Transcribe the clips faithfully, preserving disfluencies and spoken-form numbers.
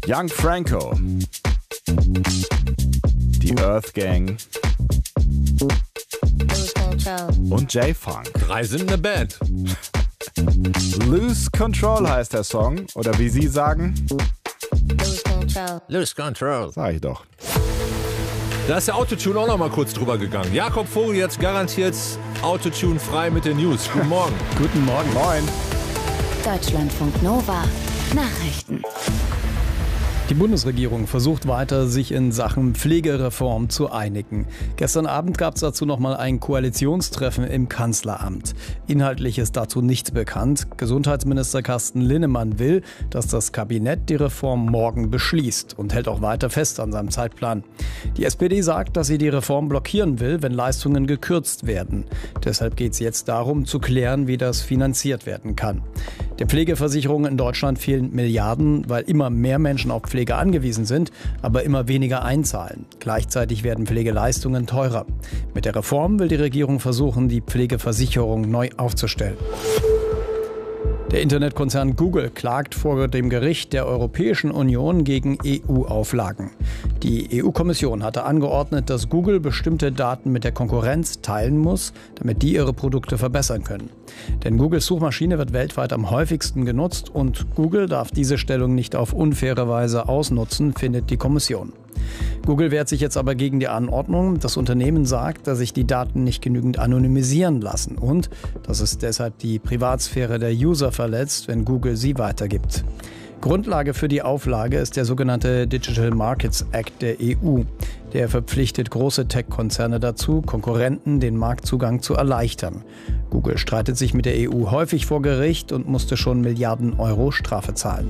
Young Franco, die Earth Gang und J-Funk. Drei sind eine Band. Lose Control heißt der Song. Oder wie Sie sagen? Lose Control. Lose Control. Sag ich doch. Da ist der Autotune auch noch mal kurz drüber gegangen. Jakob Vogel jetzt garantiert Autotune frei mit den News. Guten Morgen. Guten Morgen. Moin. Deutschlandfunk Nova. Nachrichten. Die Bundesregierung versucht weiter, sich in Sachen Pflegereform zu einigen. Gestern Abend gab es dazu noch mal ein Koalitionstreffen im Kanzleramt. Inhaltlich ist dazu nichts bekannt. Gesundheitsminister Carsten Linnemann will, dass das Kabinett die Reform morgen beschließt und hält auch weiter fest an seinem Zeitplan. Die S P D sagt, dass sie die Reform blockieren will, wenn Leistungen gekürzt werden. Deshalb geht es jetzt darum, zu klären, wie das finanziert werden kann. Der Pflegeversicherung in Deutschland fehlen Milliarden, weil immer mehr Menschen auf Pflege angewiesen sind, aber immer weniger einzahlen. Gleichzeitig werden Pflegeleistungen teurer. Mit der Reform will die Regierung versuchen, die Pflegeversicherung neu aufzustellen. Der Internetkonzern Google klagt vor dem Gericht der Europäischen Union gegen E U-Auflagen. Die E U-Kommission hatte angeordnet, dass Google bestimmte Daten mit der Konkurrenz teilen muss, damit die ihre Produkte verbessern können. Denn Googles Suchmaschine wird weltweit am häufigsten genutzt und Google darf diese Stellung nicht auf unfaire Weise ausnutzen, findet die Kommission. Google wehrt sich jetzt aber gegen die Anordnung. Das Unternehmen sagt, dass sich die Daten nicht genügend anonymisieren lassen und dass es deshalb die Privatsphäre der User verletzt, wenn Google sie weitergibt. Grundlage für die Auflage ist der sogenannte Digital Markets Act der E U. Der verpflichtet große Tech-Konzerne dazu, Konkurrenten den Marktzugang zu erleichtern. Google streitet sich mit der E U häufig vor Gericht und musste schon Milliarden Euro Strafe zahlen.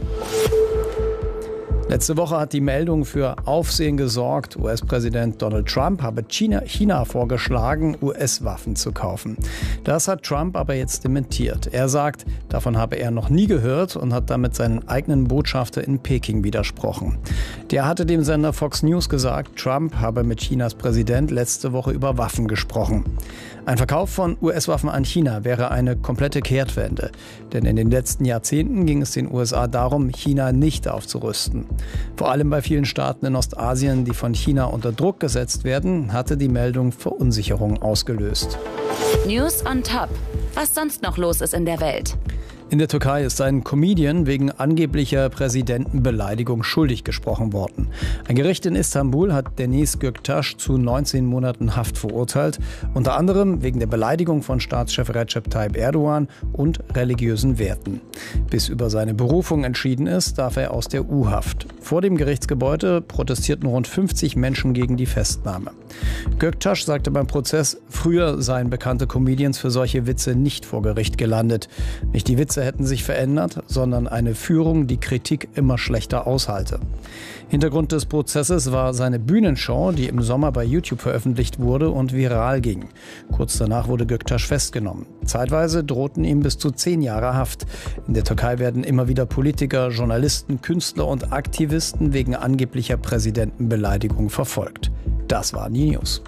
Letzte Woche hat die Meldung für Aufsehen gesorgt. U S-Präsident Donald Trump habe China, China vorgeschlagen, U S-Waffen zu kaufen. Das hat Trump aber jetzt dementiert. Er sagt, davon habe er noch nie gehört und hat damit seinen eigenen Botschafter in Peking widersprochen. Der hatte dem Sender Fox News gesagt, Trump habe mit Chinas Präsident letzte Woche über Waffen gesprochen. Ein Verkauf von U S-Waffen an China wäre eine komplette Kehrtwende. Denn in den letzten Jahrzehnten ging es den U S A darum, China nicht aufzurüsten. Vor allem bei vielen Staaten in Ostasien, die von China unter Druck gesetzt werden, hatte die Meldung Verunsicherung ausgelöst. News on Top. Was sonst noch los ist in der Welt? In der Türkei ist ein Comedian wegen angeblicher Präsidentenbeleidigung schuldig gesprochen worden. Ein Gericht in Istanbul hat Deniz Göktaş zu neunzehn Monaten Haft verurteilt, unter anderem wegen der Beleidigung von Staatschef Recep Tayyip Erdogan und religiösen Werten. Bis über seine Berufung entschieden ist, darf er aus der U-Haft. Vor dem Gerichtsgebäude protestierten rund fünfzig Menschen gegen die Festnahme. Göktaş sagte beim Prozess, früher seien bekannte Comedians für solche Witze nicht vor Gericht gelandet. Nicht die Witze hätten sich verändert, sondern eine Führung, die Kritik immer schlechter aushalte. Hintergrund des Prozesses war seine Bühnenshow, die im Sommer bei YouTube veröffentlicht wurde und viral ging. Kurz danach wurde Göktaş festgenommen. Zeitweise drohten ihm bis zu zehn Jahre Haft. In der Türkei werden immer wieder Politiker, Journalisten, Künstler und Aktivisten wegen angeblicher Präsidentenbeleidigung verfolgt. Das waren die News.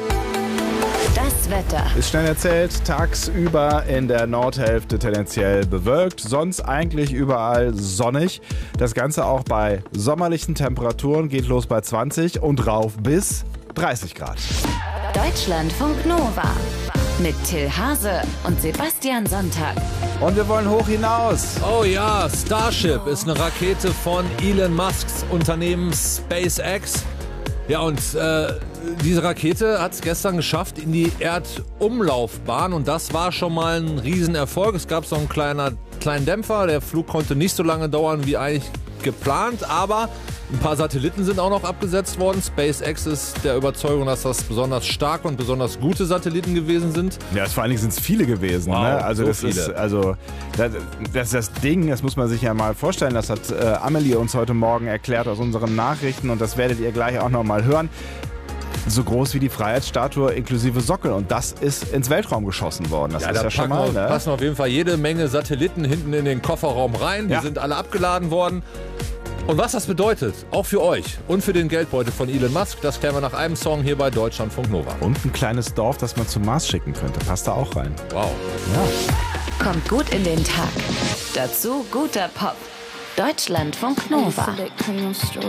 Das Wetter. Ist schnell erzählt, tagsüber in der Nordhälfte tendenziell bewölkt, sonst eigentlich überall sonnig. Das Ganze auch bei sommerlichen Temperaturen, geht los bei zwanzig und rauf bis dreißig Grad. Deutschlandfunk Nova. Mit Till Hase und Sebastian Sonntag. Und wir wollen hoch hinaus. Oh ja, Starship ist eine Rakete von Elon Musks Unternehmen SpaceX. Ja, und äh, diese Rakete hat es gestern geschafft in die Erdumlaufbahn und das war schon mal ein Riesenerfolg. Es gab so einen kleiner, kleinen Dämpfer, der Flug konnte nicht so lange dauern wie eigentlich geplant, aber ein paar Satelliten sind auch noch abgesetzt worden. SpaceX ist der Überzeugung, dass das besonders starke und besonders gute Satelliten gewesen sind. Ja, vor allen Dingen sind es viele gewesen. Wow, ne? Also so das viele. ist also das, das, das Ding, das muss man sich ja mal vorstellen. Das hat äh, Amelie uns heute Morgen erklärt aus unseren Nachrichten und das werdet ihr gleich auch noch mal hören. So groß wie die Freiheitsstatue inklusive Sockel und das ist ins Weltraum geschossen worden. Das Ja, ist da ja schon packen, mal. Ne? passen auf jeden Fall jede Menge Satelliten hinten in den Kofferraum rein. Die Ja. sind alle abgeladen worden. Und was das bedeutet, auch für euch und für den Geldbeutel von Elon Musk, das klären wir nach einem Song hier bei Deutschlandfunk Nova. Und ein kleines Dorf, das man zum Mars schicken könnte. Passt da auch rein. Wow. Ja. Kommt gut in den Tag. Dazu guter Pop. Deutschlandfunk Nova.